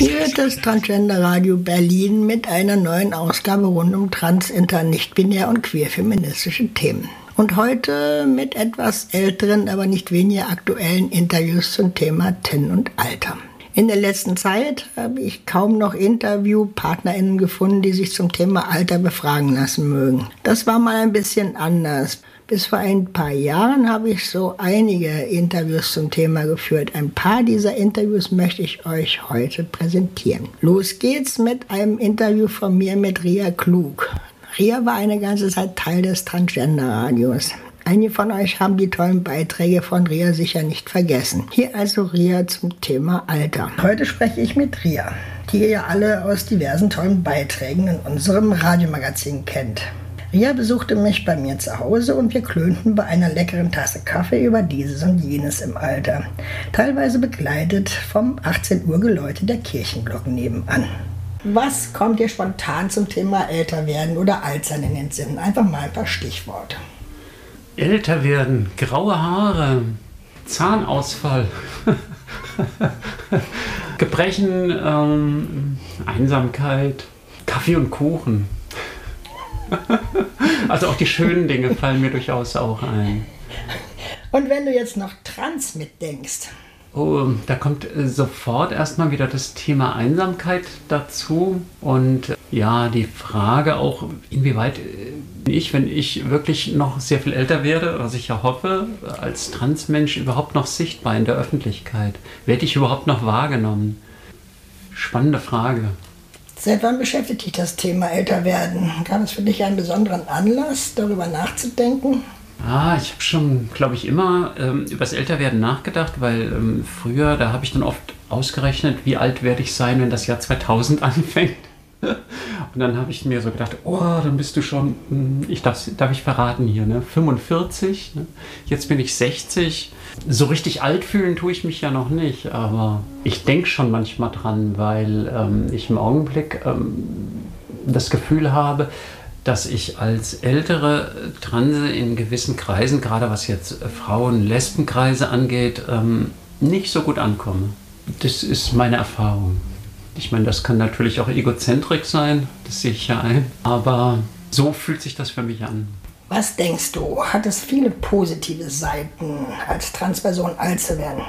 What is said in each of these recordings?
Hier ist das Transgender Radio Berlin mit einer neuen Ausgabe rund um trans-, inter-, nicht-binär und queer-feministische Themen. Und heute mit etwas älteren, aber nicht weniger aktuellen Interviews zum Thema Tin und Alter. In der letzten Zeit habe ich kaum noch InterviewpartnerInnen gefunden, die sich zum Thema Alter befragen lassen mögen. Das war mal ein bisschen anders. Bis vor ein paar Jahren habe ich so einige Interviews zum Thema geführt. Ein paar dieser Interviews möchte ich euch heute präsentieren. Los geht's mit einem Interview von mir mit Ria Klug. Ria war eine ganze Zeit Teil des Transgender-Radios. Einige von euch haben die tollen Beiträge von Ria sicher nicht vergessen. Hier also Ria zum Thema Alter. Heute spreche ich mit Ria, die ihr ja alle aus diversen tollen Beiträgen in unserem Radiomagazin kennt. Ria besuchte mich bei mir zu Hause und wir klönten bei einer leckeren Tasse Kaffee über dieses und jenes im Alter. Teilweise begleitet vom 18 Uhr Geläute der Kirchenglocken nebenan. Was kommt dir spontan zum Thema älter werden oder alt sein in den Sinn? Einfach mal ein paar Stichworte. Älter werden, graue Haare, Zahnausfall, Gebrechen, Einsamkeit, Kaffee und Kuchen. Also auch die schönen Dinge fallen mir durchaus auch ein. Und wenn du jetzt noch trans mitdenkst? Oh, da kommt sofort erstmal wieder das Thema Einsamkeit dazu und ja, die Frage auch, inwieweit wenn ich wirklich noch sehr viel älter werde, was ich ja hoffe, als Transmensch überhaupt noch sichtbar in der Öffentlichkeit. Werde ich überhaupt noch wahrgenommen? Spannende Frage. Seit wann beschäftigt dich das Thema älter werden? Gab es für dich einen besonderen Anlass, darüber nachzudenken? Ich habe schon, glaube ich, immer über das Älterwerden nachgedacht, weil früher, da habe ich dann oft ausgerechnet, wie alt werde ich sein, wenn das Jahr 2000 anfängt. Und dann habe ich mir so gedacht, dann bist du schon, darf ich verraten hier, ne? 45, ne? Jetzt bin ich 60. So richtig alt fühlen tue ich mich ja noch nicht, aber ich denke schon manchmal dran, weil ich im Augenblick das Gefühl habe, dass ich als ältere Transe in gewissen Kreisen, gerade was jetzt Frauen-Lesbenkreise angeht, nicht so gut ankomme. Das ist meine Erfahrung. Ich meine, das kann natürlich auch Egozentrik sein, das sehe ich ja ein, aber so fühlt sich das für mich an. Was denkst du, hat es viele positive Seiten, als Transperson alt zu werden?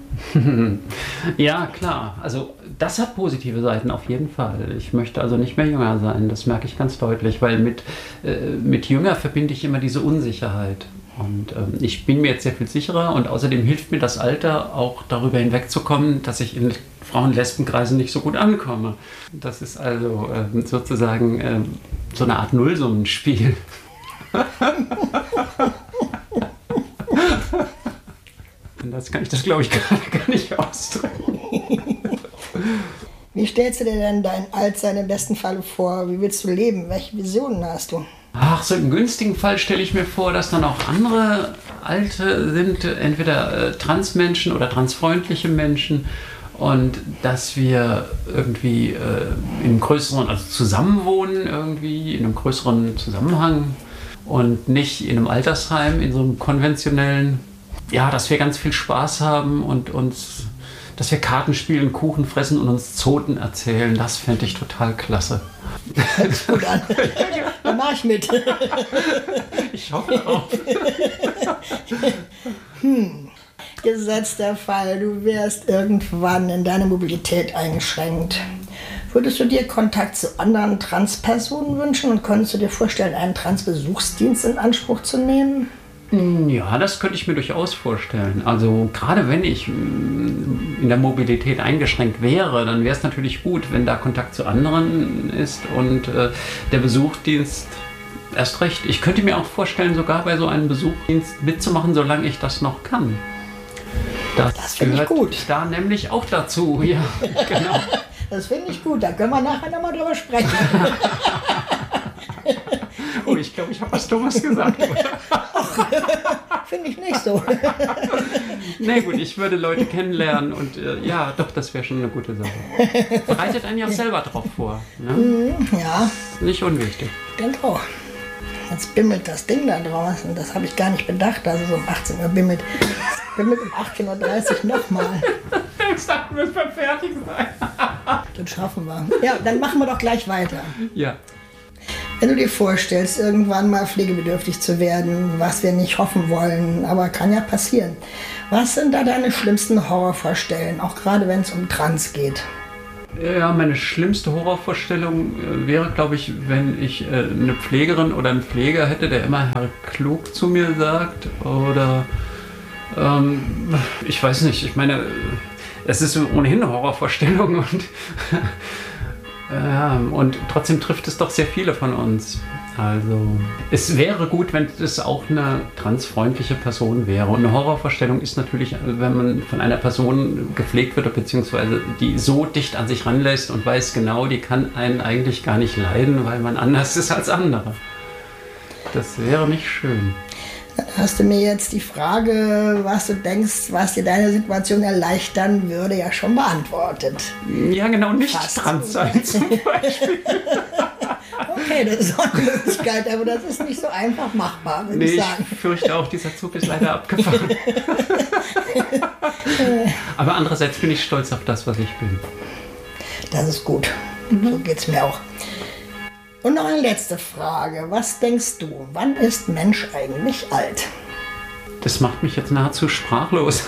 Ja, klar. Also das hat positive Seiten auf jeden Fall. Ich möchte also nicht mehr jünger sein, das merke ich ganz deutlich, weil mit jünger verbinde ich immer diese Unsicherheit. Und ich bin mir jetzt sehr viel sicherer und außerdem hilft mir das Alter auch darüber hinwegzukommen, dass ich in Frauen-Lesbenkreisen nicht so gut ankomme. Das ist also sozusagen so eine Art Nullsummenspiel. Das kann ich glaube ich, gerade gar nicht ausdrücken. Wie stellst du dir denn dein Altsein im besten Falle vor? Wie willst du leben? Welche Visionen hast du? So im günstigen Fall stelle ich mir vor, dass dann auch andere Alte sind, entweder Transmenschen oder transfreundliche Menschen und dass wir irgendwie in einem größeren, also zusammenwohnen irgendwie, in einem größeren Zusammenhang und nicht in einem Altersheim, in so einem konventionellen, dass wir ganz viel Spaß haben und dass wir Karten spielen, Kuchen fressen und uns Zoten erzählen, das fände ich total klasse. Hört sich gut an. Da mach ich mit. Ich hoffe auch. Gesetzter Fall, du wärst irgendwann in deiner Mobilität eingeschränkt. Würdest du dir Kontakt zu anderen Transpersonen wünschen und könntest du dir vorstellen, einen Transbesuchsdienst in Anspruch zu nehmen? Ja, das könnte ich mir durchaus vorstellen. Also gerade wenn ich in der Mobilität eingeschränkt wäre, dann wäre es natürlich gut, wenn da Kontakt zu anderen ist und der Besuchsdienst erst recht. Ich könnte mir auch vorstellen, sogar bei so einem Besuchsdienst mitzumachen, solange ich das noch kann. Das finde ich gut. Da nämlich auch dazu, ja, genau. Das finde ich gut, da können wir nachher nochmal drüber sprechen. Oh, ich glaube, ich habe was Dummes gesagt. Finde ich nicht so. Nee, gut, ich würde Leute kennenlernen und das wäre schon eine gute Sache. Bereitet einen ja selber drauf vor. Ne? Ja. Nicht unwichtig. Ich denke auch. Jetzt bimmelt das Ding da draußen. Das habe ich gar nicht bedacht. Also so um 18 Uhr bimmelt um 18.30 Uhr nochmal. Ich dachte, müssen wir fertig sein. Das schaffen wir. Ja, dann machen wir doch gleich weiter. Ja. Wenn du dir vorstellst, irgendwann mal pflegebedürftig zu werden, was wir nicht hoffen wollen, aber kann ja passieren. Was sind da deine schlimmsten Horrorvorstellungen, auch gerade wenn es um Trans geht? Ja, meine schlimmste Horrorvorstellung wäre, glaube ich, wenn ich eine Pflegerin oder einen Pfleger hätte, der immer Herr Klug zu mir sagt. Oder ich weiß nicht, ich meine, es ist ohnehin eine Horrorvorstellung und trotzdem trifft es doch sehr viele von uns. Also es wäre gut, wenn es auch eine transfreundliche Person wäre. Und eine Horrorvorstellung ist natürlich, wenn man von einer Person gepflegt wird, beziehungsweise die so dicht an sich ranlässt und weiß genau, die kann einen eigentlich gar nicht leiden, weil man anders ist als andere. Das wäre nicht schön. Dann hast du mir jetzt die Frage, was du denkst, was dir deine Situation erleichtern würde, ja schon beantwortet. Ja, genau, nicht trans sein zum Beispiel. Okay, das ist auch eine Möglichkeit, aber das ist nicht so einfach machbar, würde ich sagen. Ich fürchte auch, dieser Zug ist leider abgefahren. Aber andererseits bin ich stolz auf das, was ich bin. Das ist gut. So geht es mir auch. Und noch eine letzte Frage. Was denkst du, wann ist Mensch eigentlich alt? Das macht mich jetzt nahezu sprachlos.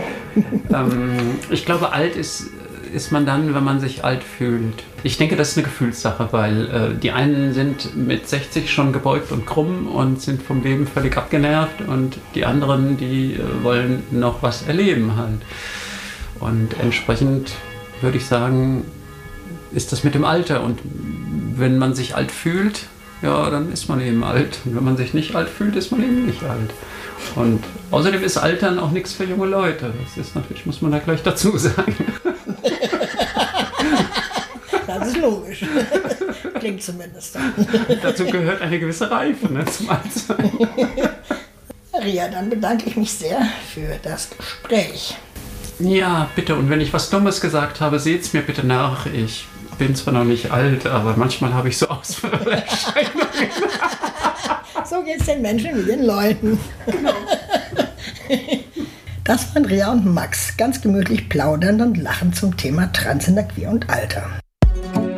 Ich glaube, alt ist man dann, wenn man sich alt fühlt. Ich denke, das ist eine Gefühlssache, weil die einen sind mit 60 schon gebeugt und krumm und sind vom Leben völlig abgenervt und die anderen, die wollen noch was erleben halt. Und entsprechend würde ich sagen, ist das mit dem Alter. Und wenn man sich alt fühlt, ja, dann ist man eben alt. Und wenn man sich nicht alt fühlt, ist man eben nicht alt. Und außerdem ist Altern auch nichts für junge Leute. Das ist natürlich, muss man da gleich dazu sagen. Das ist logisch. Klingt zumindest. Dazu gehört eine gewisse Reife, ne, zum Altsein. Ria, dann bedanke ich mich sehr für das Gespräch. Ja, bitte. Und wenn ich was Dummes gesagt habe, seht's mir bitte nach. Ich bin zwar noch nicht alt, aber manchmal habe ich so Ausfallerscheinungen. So geht's den Menschen wie den Leuten. Genau. Das waren Ria und Max, ganz gemütlich plaudernd und lachend zum Thema Trans in der Queer und Alter.